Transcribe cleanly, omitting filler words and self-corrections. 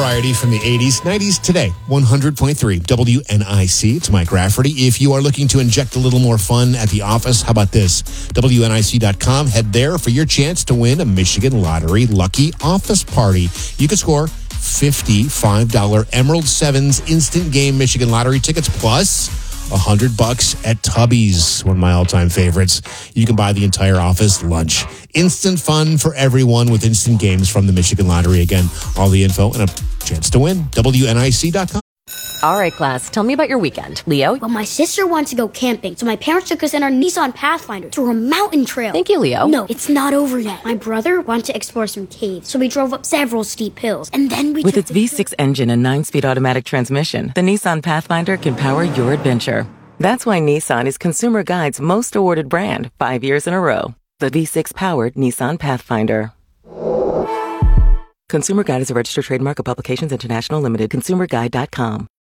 variety from the 80s, 90s, today. 100.3 WNIC. It's Mike Rafferty. If you are looking to inject a little more fun at the office, how about this? WNIC.com. Head there for your chance to win a Michigan Lottery Lucky Office Party. You can score $55 Emerald Sevens Instant Game Michigan Lottery tickets plus $100 at Tubby's, one of my all-time favorites. You can buy the entire office lunch. Instant fun for everyone with instant games from the Michigan Lottery. Again, all the info and a chance to win. WNIC.com. All right, class, tell me about your weekend. Leo? Well, my sister wants to go camping, so my parents took us in our Nissan Pathfinder through a mountain trail. Thank you, Leo. No, it's not over yet. My brother wanted to explore some caves, so we drove up several steep hills, and then we With its V6 engine and 9-speed automatic transmission, the Nissan Pathfinder can power your adventure. That's why Nissan is Consumer Guide's most awarded brand 5 years in a row. The V6-powered Nissan Pathfinder. Consumer Guide is a registered trademark of Publications International Limited. ConsumerGuide.com.